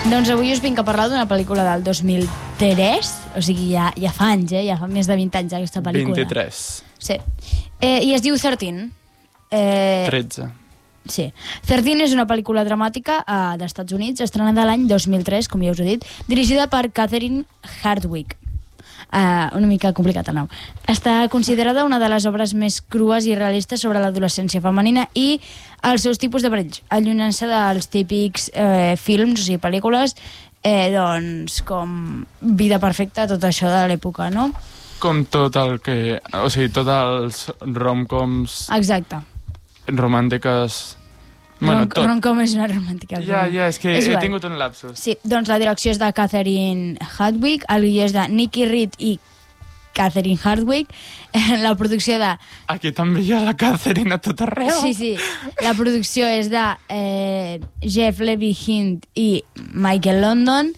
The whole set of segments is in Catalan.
Doncs avui us vinc a parlar d'una pel·lícula del 2003, o sigui, ja fa anys, ja fa més de 20 anys aquesta pel·lícula. 23. Sí. I es diu 13. 13. Sí. 13 és una pel·lícula dramàtica dels Estats Units, estrenada l'any 2003, com ja us he dit, dirigida per Catherine Hardwicke. Una mica complicat el nom. Està considerada una de les obres més crues i realistes sobre l'adolescència femenina i els seus tipus de perills, allunyant-se dels típics films, o sigui, pel·lícules, doncs, com Vida perfecta, tot això de l'època, no? Com tot el que... O sigui, tots els rom-coms... Exacte. Romàntiques... Bueno, tot. Rom-com és una romàntica. Ja, és que he tingut un lapsus. Sí, doncs la direcció és de Catherine Hardwicke, el guió és de Nicky Reed i Catherine Hardwicke, la producció de... Aquí també hi ha la Catherine a tot arreu. Sí, la producció és de Jeff Levy Hint i Michael London,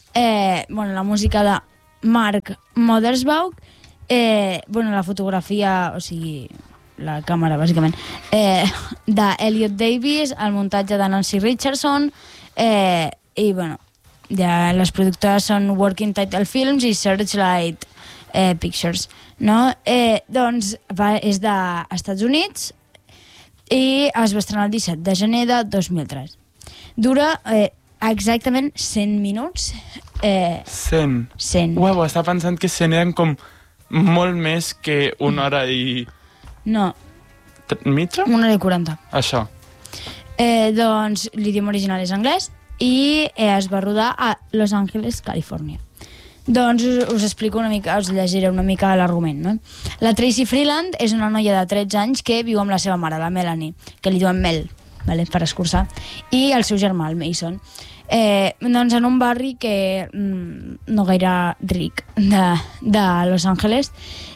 la música de Mark Mothersbaugh, la fotografia, o sigui... la càmera, bàsicament, d'Elliot Davis, el muntatge de Nancy Richardson, i, les productores són Working Title Films i Searchlight Pictures, no? Doncs és dels Estats Units i es va estrenar el 17 de gener de 2003. Dura exactament 100 minuts. 100? 100. Uau, estava pensant que 100 eren com molt més que una hora i... No. Mitja? 1 hora i 40. Això. Doncs l'idioma original és anglès i es va rodar a Los Angeles, Califòrnia. Doncs us explico una mica, us llegiré una mica l'argument, no? La Tracy Freeland és una noia de 13 anys que viu amb la seva mare, la Melanie, que li diuen Mel, per escurçar, i el seu germà, el Mason. Doncs en un barri que no gaire ric de Los Angeles.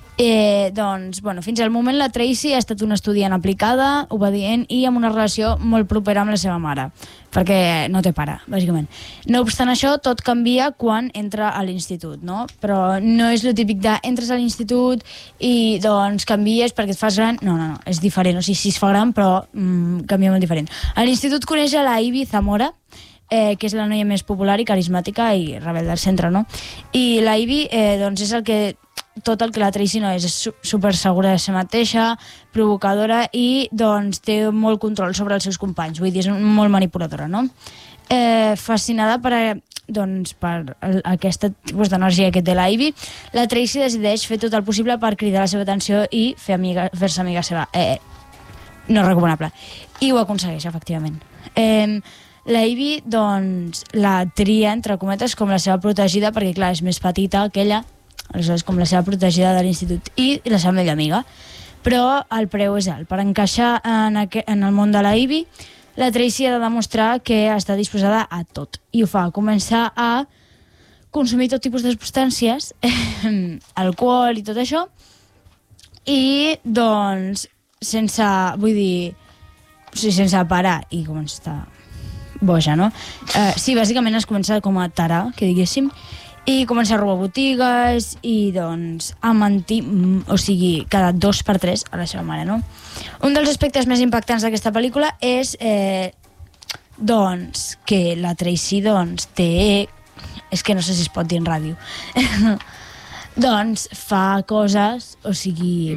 Fins al moment la Tracy ha estat una estudiant aplicada, obedient i amb una relació molt propera amb la seva mare, perquè no té pare, bàsicament. No obstant això, tot canvia quan entra a l'institut, no? Però no és el típic de entres a l'institut i doncs canvies perquè et fas gran. No, és diferent, o sigui, sí es fa gran, però canvia molt diferent. A l'institut coneix a la Ivy Zamora, que és la noia més popular i carismàtica i rebel del centre, no? I la Ivy, doncs, és tot el que la Tracy no és super segura de si mateixa, provocadora i doncs té molt control sobre els seus companys, vull dir, és molt manipuladora, no? Fascinada per aquesta tipus d'energia que té la Ivy, la Tracy decideix fer tot el possible per cridar la seva atenció i fer-se amiga seva. No recomanable. I ho aconsegueix, efectivament. La Ivy, doncs, la tria, entre cometes, com la seva protegida, perquè, clar, és més petita que ella, aleshores com la seva protegida de l'institut i la seva millor amiga. Però el preu és alt. Per encaixar en el món de la Ivy, la Tracy ha de demostrar que està disposada a tot. I ho fa, començar a consumir tot tipus de substàncies, alcohol i tot això, i doncs sense parar i comença a estar boja, no? Sí, bàsicament es comença com a tarar, que diguéssim, i comença a robar botigues i doncs a mentir, o sigui, cada 2 per 3 a la seva mare, no? Un dels aspectes més impactants d'aquesta pel·lícula és doncs que la Tracy doncs té... És que no sé si es pot dir en ràdio. Doncs fa coses, o sigui...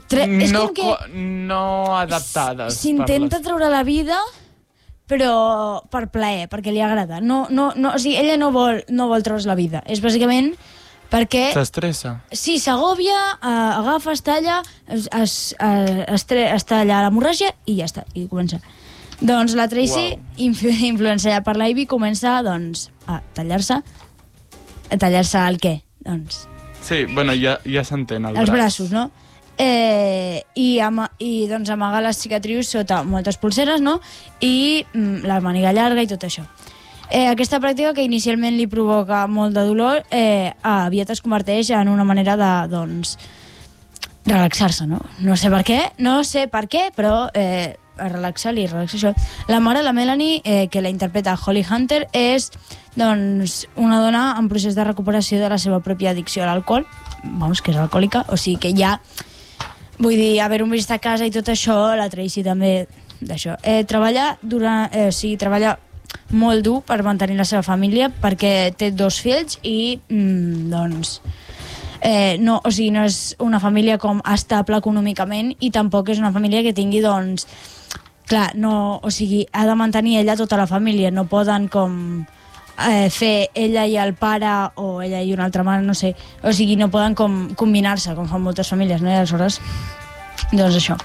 No adaptades. S'intenta treure la vida... però per plaer, perquè li agrada. O sigui, ella no vol treure's la vida. És bàsicament perquè... S'estressa. Sí, s'agòbia, agafa, es talla, es talla l'hemorràgia i ja està, i comença. Doncs la Tracy, influenciada per l'Ivy, comença doncs, a tallar-se. A tallar-se el què? Doncs... Sí, bueno, ja s'entén, els braços, no? I doncs amagar les cicatrius sota moltes polseres, no? I la màniga llarga i tot això. Aquesta pràctica, que inicialment li provoca molt de dolor, aviat es converteix en una manera de, doncs, relaxar-se, no? No sé per què, però relaxa-li, relaxa això. La mare, la Melanie, que la interpreta Holly Hunter, és doncs, una dona en procés de recuperació de la seva pròpia addicció a l'alcohol, que és alcohòlica, o sigui que ja... Vull dir, haver-ho vist a casa i tot això, la Tracy també d'això. Treballa molt dur per mantenir la seva família, perquè té 2 fills i doncs no, o sigui, no és una família com estable econòmicament i tampoc és una família que tingui, doncs, clar, no, o sigui, ha de mantenir ella tota la família, no poden com fer ella i el pare o ella i una altra mare, no sé, o sigui, no poden com combinar-se, com fan moltes famílies, no? I aleshores, doncs això.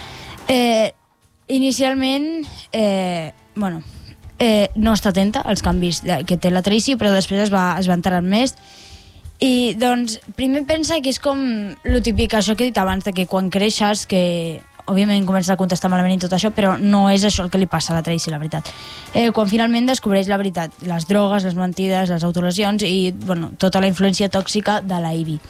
Inicialment, no està atenta als canvis que té la Tracy, però després es va enterant més. I, doncs, primer pensa que és com lo típic, això que he dit abans, de que quan creixes, que òbviament comença a contestar malament i tot això, però no és això el que li passa a la Tracy, la veritat. Quan finalment descobreix la veritat, les drogues, les mentides, les autolesions i, bueno, tota la influència tòxica de la Ivy.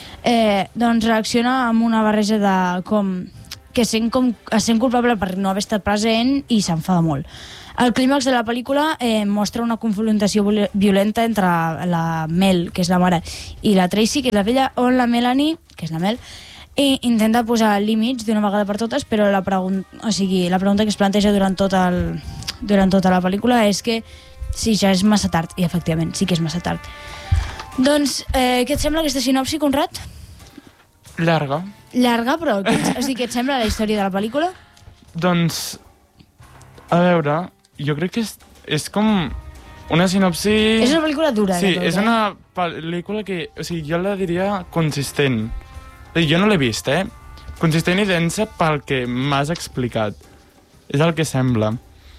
Doncs reacciona amb una barreja de com que es sent culpable per no haver estat present i s'enfada molt. El clímax de la pel·lícula mostra una confrontació violenta entre la Mel, que és la mare, i la Tracy, que és la filla, on la Melanie, que és la Mel, intenta posar límits d'una vegada per totes, però la pregunta que es planteja durant tota la pel·lícula és que si ja és massa tard, i efectivament sí que és massa tard. Doncs, què et sembla aquesta sinopsi, Conrad? Llarga. Llarga, però què et sembla la història de la pel·lícula? Doncs, a veure, jo crec que és com una sinopsi... És una pel·lícula dura, sí, de tot, és una pel·lícula que, o sigui, jo la diria consistent. Jo no l'he vist, consistent i densa pel que m'has explicat. És el que sembla.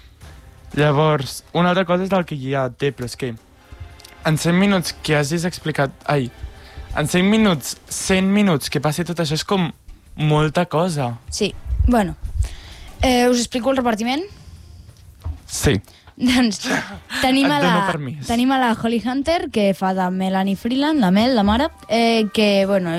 Llavors, una altra cosa és el que ja té, però és que en 100 minuts que hagis explicat... en 100 minuts, 100 minuts que passi tot això és com molta cosa. Sí, bueno. Us explico el repartiment? Sí. Doncs tenim a la Holly Hunter, que fa de Melanie Freeland, la Mel, la mare, que, bueno,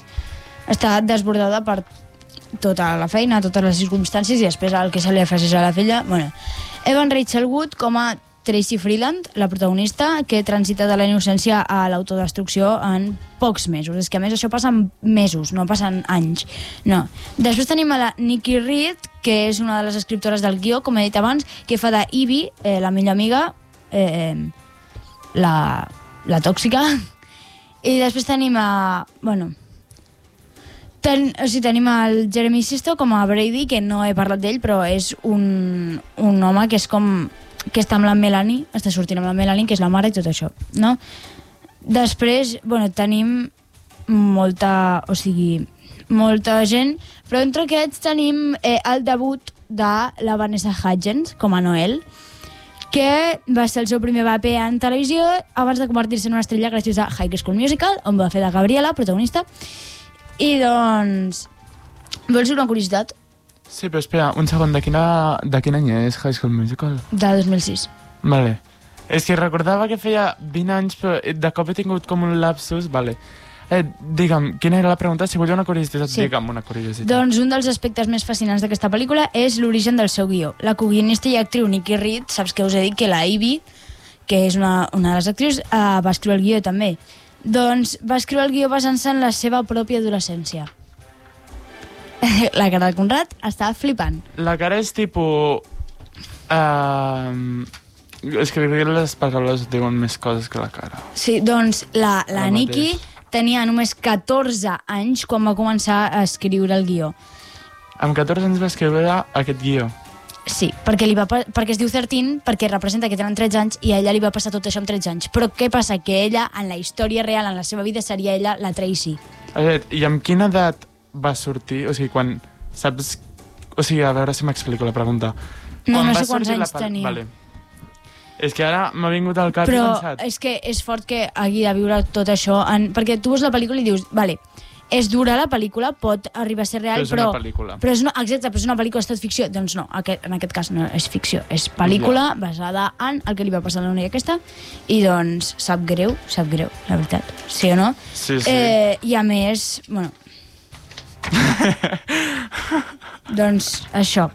està desbordada per tota la feina, totes les circumstàncies, i després el que se li afegeix a la filla. Bueno, Evan Rachel Wood com a Tracy Freeland, la protagonista, que transita de la innocència a l'autodestrucció en pocs mesos. És que a més això passa en mesos, no passa en anys. No. Després tenim a la Nikki Reed, que és una de les escriptores del guió, com he dit abans, que fa de Ivy, la millor amiga, la tòxica. I després tenim tenim el Jeremy Sisto com a Brady, que no he parlat d'ell, però és un home que és com que està amb la Melanie, està sortint amb la Melanie, que és la mare i tot això, no? Després, bueno, tenim molta gent, però entre aquests tenim el debut de la Vanessa Hudgens com a Noel, que va ser el seu primer paper en televisió abans de convertir-se en una estrella gràcies a High School Musical, on va fer de Gabriela, protagonista. I doncs, vols una curiositat? Sí, però espera, un segon, de quin any és High School Musical? De 2006. Vale. És que recordava que feia 20 anys, però de cop he tingut com un lapsus, vale. Digue'm, quina era la pregunta? Si volia una curiositat, sí. Digue'm una curiositat. Doncs un dels aspectes més fascinants d'aquesta pel·lícula és l'origen del seu guió. La coguionista i actriu Nikki Reed, saps que us he dit que la Ivy, que és una de les actrius, va escriure el guió també. Doncs va escriure el guió basant-se en la seva pròpia adolescència. La cara de Conrad estava flipant. La cara és tipus... és que les paraules diuen més coses que la cara. Sí, doncs la Nikki tenia només 14 anys quan va començar a escriure el guió. Amb 14 anys va escriure aquest guió? Sí, perquè es diu 13, perquè representa que tenen 13 anys i a ella li va passar tot això amb 13 anys. Però què passa? Que ella, en la història real, en la seva vida, seria ella la Tracy. I amb quina edat va sortir? O sigui, quan... Saps... O sigui, a veure si m'explico la pregunta. No sé quants anys tenia. Vale. És que ara m'ha vingut al cap i he pensat... Però és que és fort que hagi de viure tot això... Perquè tu veus la pel·lícula i dius... Vale, és dura la pel·lícula, pot arribar a ser real, però... és una pel·lícula. Exacte, però és una pel·lícula, és tot ficció. Doncs no, en aquest cas no és ficció. És pel·lícula basada en el que li va passar a la noia aquesta. I doncs sap greu, la veritat. Sí o no? Sí. I a més, bueno... doncs això.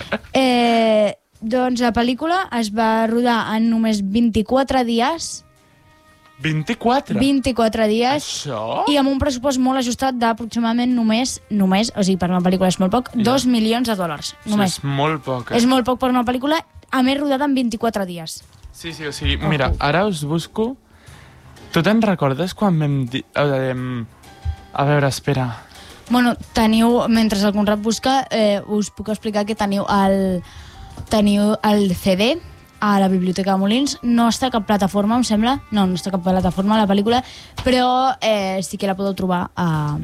Doncs la pel·lícula es va rodar en només 24 dies. 24? 24 dies. Això? I amb un pressupost molt ajustat d'aproximadament només, o sigui, per una pel·lícula és molt poc, $2 milions. Només. És molt poc. És molt poc per una pel·lícula a més rodat en 24 dies. Sí, o sigui, mira, ara us busco... Tu te'n recordes quan vam dir... A veure, espera. Bueno, teniu, mentre el Conrad busca, us puc explicar que teniu el CD a la Biblioteca de Molins. No està a cap plataforma, em sembla. No està a cap plataforma, la pel·lícula, però sí que la podeu trobar a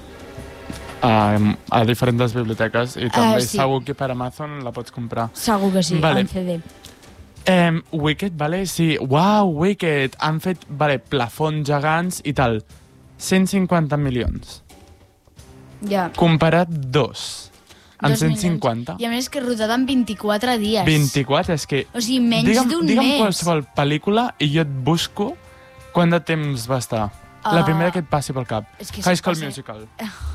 diferents biblioteques i també sí. segur que per Amazon la pots comprar. Segur que sí, vale. en CD. Wicked, vale? Sí. Uau, Wicked! Han fet, plafons gegants i tal. 150 milions. Ja. Comparat 2 amb 150. I a més que rodat en 24 dies. 24? És que... O sigui, menys d'un mes. Digue'm qualsevol pel·lícula i jo et busco quant de temps va estar. La primera que et passi pel cap. High School Musical.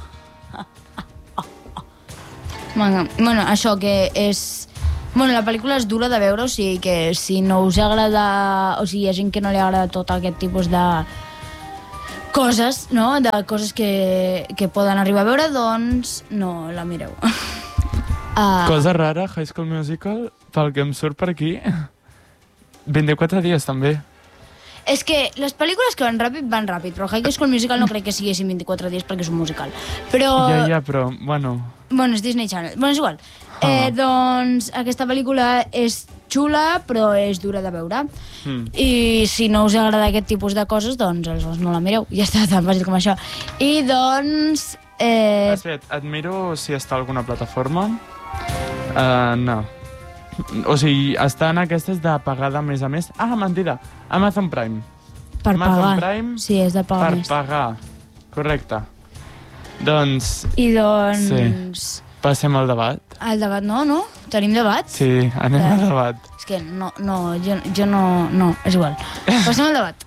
Bueno, això que és... Bueno, la pel·lícula és dura de veure, o sigui que si no us agrada... O sigui, hi ha gent que no li agrada tot aquest tipus de coses, no? De coses que poden arribar a veure, doncs no la mireu. Cosa rara, High School Musical, pel que em surt per aquí, 24 dies també. És que les pel·lícules que van ràpid, però High School Musical no crec que siguessin 24 dies perquè és un musical. Però... Ja, però, bueno... Bueno, és Disney Channel. Bueno, és igual. Doncs aquesta pel·lícula és xula, però és dura de veure. I si no us agrada aquest tipus de coses, doncs aleshores no la mireu. Ja està, tan fàcil com això. I doncs... Espera, et miro si està a alguna plataforma. No. O sigui, estan aquestes de pagada més a més. Ah, mentida. Amazon Prime. Per Amazon pagar. Prime, sí, és de pagar més. Per pagar. Correcte. Doncs... I doncs... Sí. Passem al debat. Al debat no? Tenim debat? Sí, anem al debat. És que no, jo no... No, és igual. Passem al debat.